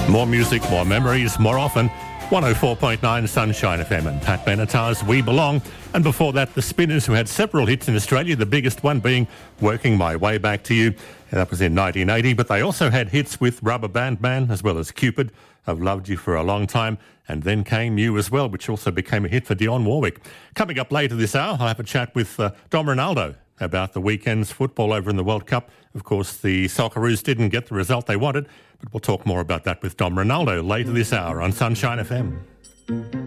More music, more memories, more often. 104.9 Sunshine FM and Pat Benatar's We Belong. And before that, the Spinners, who had several hits in Australia, the biggest one being Working My Way Back to You. And that was in 1980. But they also had hits with Rubber Band Man as well as Cupid. I've Loved You for a Long Time. And Then Came You as well, which also became a hit for Dionne Warwick. Coming up later this hour, I'll have a chat with Dom Ronaldo about the weekend's football over in the World Cup. Of course, the Socceroos didn't get the result they wanted, but we'll talk more about that with Dom Ronaldo later this hour on Sunshine FM.